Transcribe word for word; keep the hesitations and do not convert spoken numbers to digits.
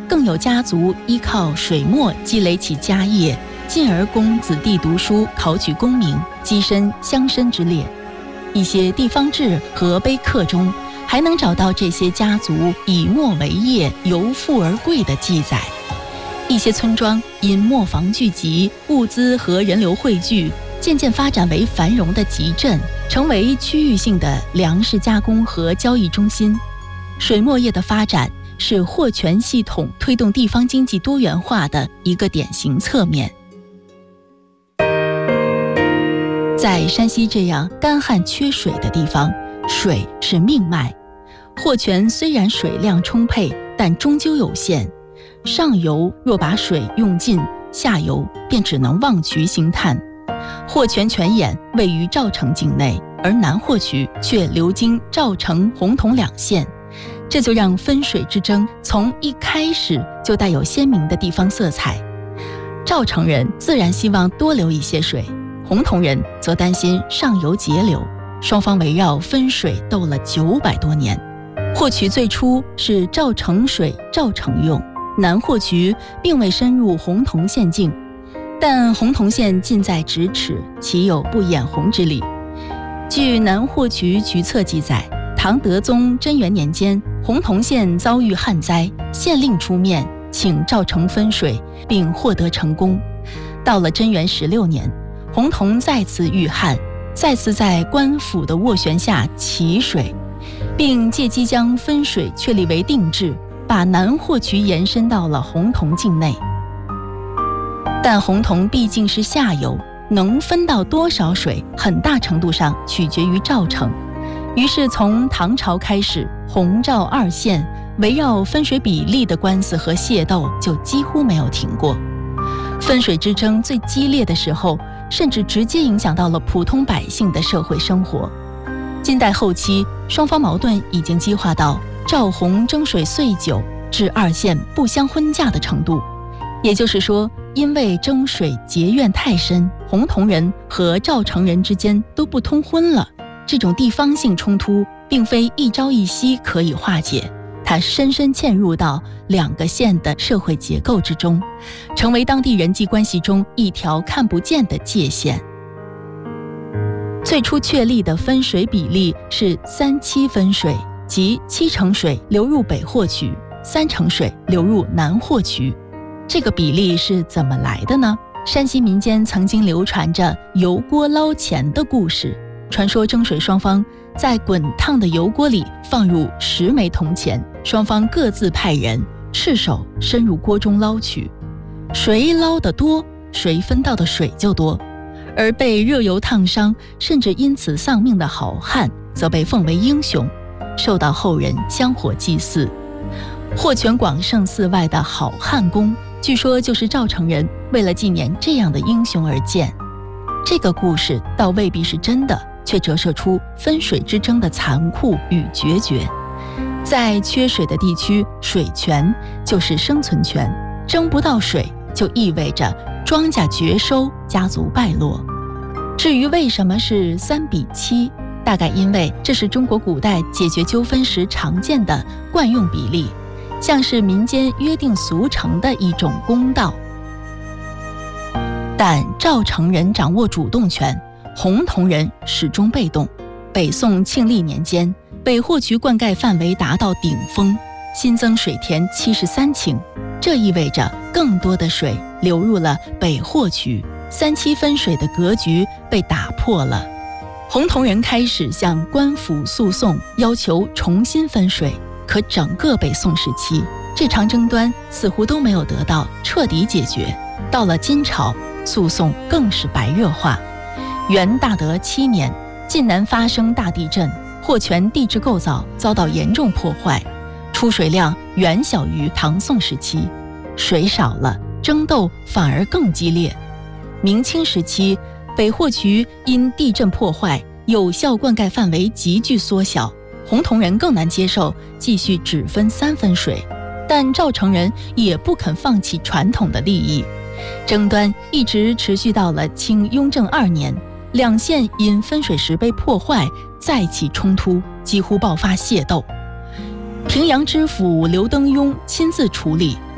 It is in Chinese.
更有家族依靠水墨积累起家业，进而供子弟读书，考取功名，跻身乡绅之列。一些地方志和碑刻中还能找到这些家族以墨为业，由富而贵的记载。一些村庄因磨坊聚集，物资和人流汇聚，渐渐发展为繁荣的集镇，成为区域性的粮食加工和交易中心。水墨业的发展是货权系统推动地方经济多元化的一个典型侧面。在山西这样干旱缺水的地方，水是命脉。货权虽然水量充沛，但终究有限。上游若把水用尽，下游便只能望渠兴叹。货权泉眼位于赵城境内，而南货渠却流经赵城、洪洞两县，这就让分水之争从一开始就带有鲜明的地方色彩。赵城人自然希望多留一些水，洪洞人则担心上游截流，双方围绕分水斗了九百多年。货渠最初是赵城水赵城用，南货渠并未深入洪洞县境，但洪洞县近在咫尺，岂有不眼红之理？据南货渠渠册记载，唐德宗贞元年间，洪洞县遭遇旱灾，县令出面请赵城分水，并获得成功。到了贞元十六年，洪洞再次遇旱，再次在官府的斡旋下起水，并借机将分水确立为定制，把南货渠延伸到了洪洞境内。但洪洞毕竟是下游，能分到多少水，很大程度上取决于赵城。于是从唐朝开始，洪赵二县围绕分水比例的官司和械斗就几乎没有停过。分水之争最激烈的时候，甚至直接影响到了普通百姓的社会生活。近代后期，双方矛盾已经激化到赵洪争水岁久，至二县不相婚嫁的程度。也就是说，因为争水结怨太深，洪洞人和赵城人之间都不通婚了。这种地方性冲突并非一朝一夕可以化解，它深深嵌入到两个县的社会结构之中，成为当地人际关系中一条看不见的界限。最初确立的分水比例是三七分水，即七成水流入北货渠，三成水流入南货渠。这个比例是怎么来的呢？山西民间曾经流传着油锅捞钱的故事，传说争水双方在滚烫的油锅里放入十枚铜钱，双方各自派人赤手伸入锅中捞取，谁捞得多，谁分到的水就多。而被热油烫伤甚至因此丧命的好汉则被奉为英雄，受到后人香火祭祀。货权广胜寺外的好汉宫，据说就是赵城人为了纪念这样的英雄而建。这个故事倒未必是真的，却折射出分水之争的残酷与决绝。在缺水的地区，水权就是生存权，争不到水就意味着庄稼绝收，家族败落。至于为什么是三比七，大概因为这是中国古代解决纠纷时常见的惯用比例，像是民间约定俗成的一种公道。但赵城人掌握主动权，洪洞人始终被动。北宋庆历年间，北货渠灌溉范围达到顶峰，新增水田七十三顷，这意味着更多的水流入了北货渠，三七分水的格局被打破了。洪洞人开始向官府诉讼，要求重新分水。可整个北宋时期，这场争端似乎都没有得到彻底解决。到了金朝，诉讼更是白热化。元大德七年，晋南发生大地震，货权地质构造遭到严重破坏，出水量远小于唐宋时期，水少了，争斗反而更激烈。明清时期，北货渠因地震破坏，有效灌溉范围急剧缩小，洪洞人更难接受继续只分三分水，但赵城人也不肯放弃传统的利益。争端一直持续到了清雍正二年，两县因分水时被破坏，再起冲突，几乎爆发械斗。平阳知府刘登庸亲自处理，